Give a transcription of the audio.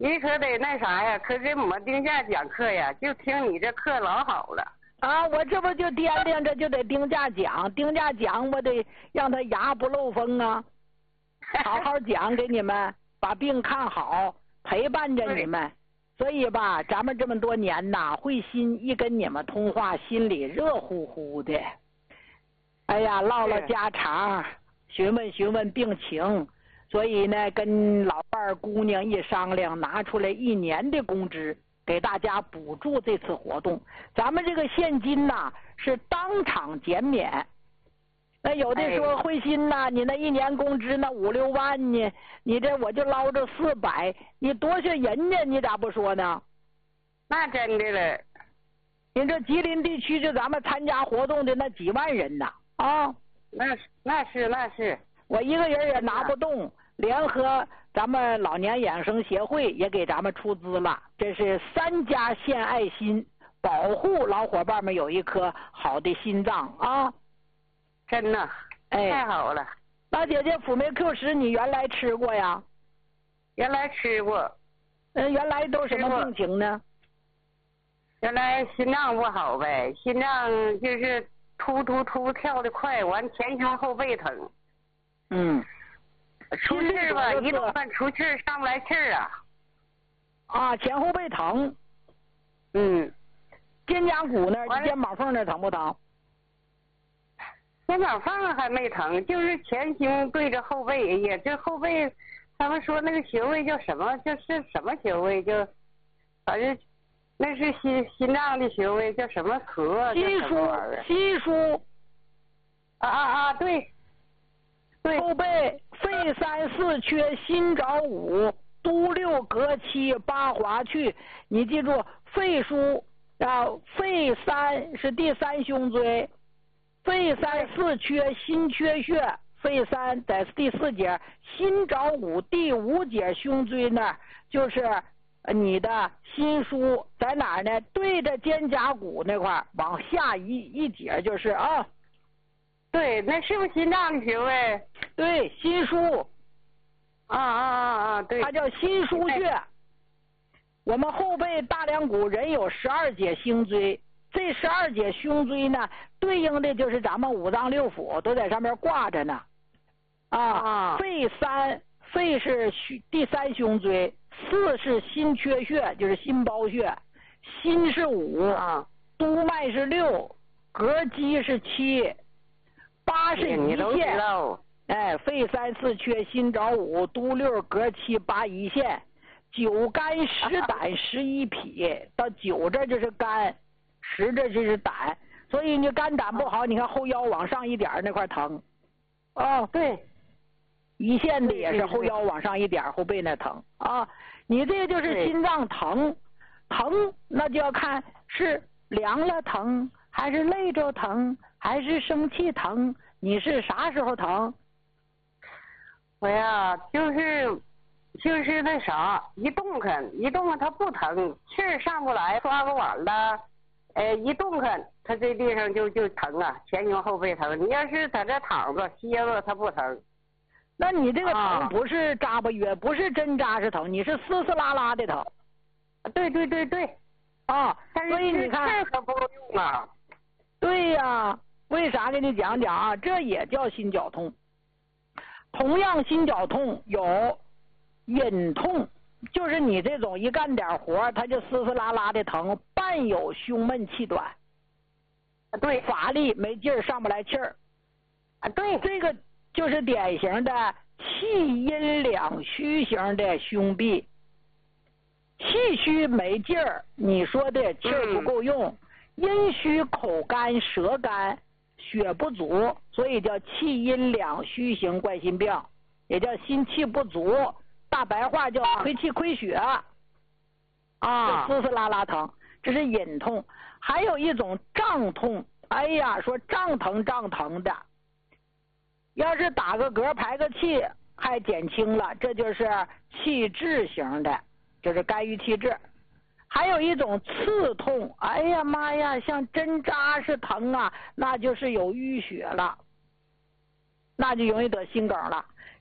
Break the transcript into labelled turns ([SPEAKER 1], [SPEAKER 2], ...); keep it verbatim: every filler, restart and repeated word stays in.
[SPEAKER 1] 你可得那啥呀，可给我们定价讲课呀，就听你这课老好了。
[SPEAKER 2] 啊，我这不就掂量着就得定价讲，定价讲我得让他牙不漏风啊，好好讲给你们，把病看好，陪伴着你们。所以吧，咱们这么多年呐，慧心一跟你们通话，心里热乎乎的。哎呀，唠唠家常，询问询问病情。所以呢，跟老伴儿姑娘一商量，拿出来一年的工资给大家补助这次活动。咱们这个现金呐是当场减免。那有的说慧心呐，你那一年工资那五六万呢，你这我就捞着四百，你多些人家你咋不说呢？
[SPEAKER 1] 那真的了，
[SPEAKER 2] 你这吉林地区就咱们参加活动的那几万人呐啊！
[SPEAKER 1] 那是那是那是，
[SPEAKER 2] 我一个人也拿不动。联合咱们老年养生协会也给咱们出资了，这是三家献爱心，保护老伙伴们有一颗好的心脏啊！
[SPEAKER 1] 真的，
[SPEAKER 2] 哎，
[SPEAKER 1] 太好了。
[SPEAKER 2] 那姐姐辅酶 Q 十你原来吃过呀？
[SPEAKER 1] 原来吃过。
[SPEAKER 2] 嗯、呃，原来都什么病情呢？
[SPEAKER 1] 原来心脏不好呗，心脏就是突突突跳得快，完前胸后背疼。
[SPEAKER 2] 嗯。
[SPEAKER 1] 出气儿吧，一动换出气儿上不来气儿啊！
[SPEAKER 2] 啊，前后背疼。
[SPEAKER 1] 嗯，
[SPEAKER 2] 肩胛骨那儿、肩膀缝那儿疼不疼？
[SPEAKER 1] 肩膀缝还没疼，就是前胸对着后背，也这后背，他们说那个穴位叫什么？就是什么穴位？就反正那是心心脏的穴位，叫什么河？
[SPEAKER 2] 稀疏，稀疏。
[SPEAKER 1] 啊啊啊！对。对，
[SPEAKER 2] 后背肺三四缺，心找五，督六膈七，八滑去。你记住，肺腧啊，肺三是第三胸椎，肺三四缺，心缺血，肺三在第四节，心找五第五节胸椎那儿就是你的心腧，在哪儿呢？对着肩胛骨那块儿往下一一节就是啊。
[SPEAKER 1] 对，那是不是心脏的穴位？
[SPEAKER 2] 对，心腧。
[SPEAKER 1] 啊啊啊啊！对，
[SPEAKER 2] 它叫心腧穴。我们后背大梁骨人有十二节胸椎，这十二节胸椎呢，对应的就是咱们五脏六腑都在上面挂着呢。啊，啊肺三，肺是第三胸椎，四是心缺穴，就是心包穴，心是五，啊、督脉是六，膈肌是七。八是一线，哎，肺三四缺，心找五，督六膈七，八一线，九肝十胆十一脾，到九这就是肝，十这就是胆，所以你肝胆不好，你看后腰往上一点那块疼，哦，对，一线的也是后腰往上一点，后背那疼啊，你这个就是心脏疼，疼那就要看是凉了疼，还是累着疼。还是生气疼？你是啥时候疼？
[SPEAKER 1] 我呀，就是就是那啥，一动弹一动弹它不疼，气儿上不来，刷个碗了，呃，一动弹它这地方就就疼啊，前胸后背疼。你要是在这躺着歇着，它不疼。
[SPEAKER 2] 那你这个疼不是扎巴约，不是针扎是疼，你是丝丝拉拉的疼。
[SPEAKER 1] 对对对对，
[SPEAKER 2] 啊，所以你看，
[SPEAKER 1] 这可不够用啊。
[SPEAKER 2] 对呀。为啥给你讲讲啊？这也叫心绞痛。同样，心绞痛有隐痛，就是你这种一干点活，它就丝丝拉拉的疼，伴有胸闷气短。对，乏力没劲儿，上不来气儿。啊，对，这个就是典型的气阴两虚型的胸痹。气虚没劲儿，你说的气儿不够用；嗯、阴虚口干舌干。血不足，所以叫气阴两虚型冠心病，也叫心气不足，大白话叫亏气亏血啊，丝丝拉拉疼，这是隐痛。还有一种胀痛，哎呀，说胀疼胀疼的，要是打个嗝排个气还减轻了，这就是气滞型的，就是肝郁气滞。还有一种刺痛，哎呀妈呀，像针扎是疼啊，那就是有淤血了，那就容易得心梗了。